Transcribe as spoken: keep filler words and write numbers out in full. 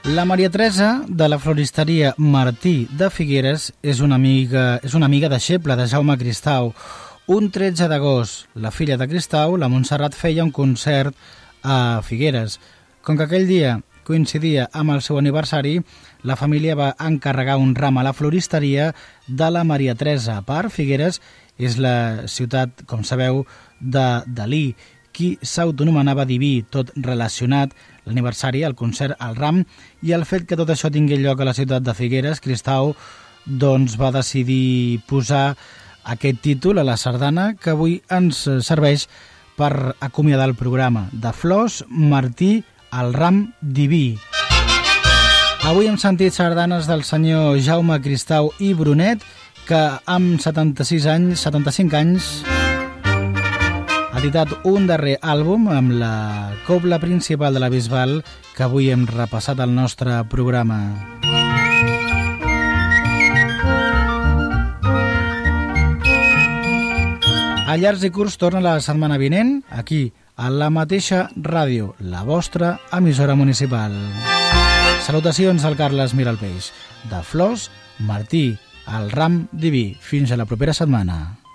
La Maria Teresa, de la floristeria Martí de Figueres, és una amiga, és una amiga deixeble de Jaume Cristau. Un tretze d'agost, la filla de Cristau, la Montserrat, feia un concert a Figueres. Com que aquell dia coincidia amb el seu aniversari, la família va encarregar un ram a la floristeria de la Maria Teresa. Per Figueres és la ciutat, com sabeu, de Dalí, qui s'autonomenava diví, tot relacionat, l'aniversari, el concert, el ram, i el fet que tot això tingui lloc a la ciutat de Figueres. Cristau doncs, va decidir posar aquest títol a la sardana que avui ens serveix per acomiadar el programa. De flors, Martí, el ram diví. Avui hem sentit sardanes del senyor Jaume Cristau i Brunet, que amb setanta-sis anys, setanta-cinc anys, ha editat un darrer àlbum amb la cobla principal de la Bisbal que avui hem repassat al nostre programa. A Llargs i Curts torna la setmana vinent, aquí, a la mateixa ràdio, la vostra emissora municipal. Salutacions al Carles Miralpeix. De flors, Martí, el ram diví. Fins a la propera setmana.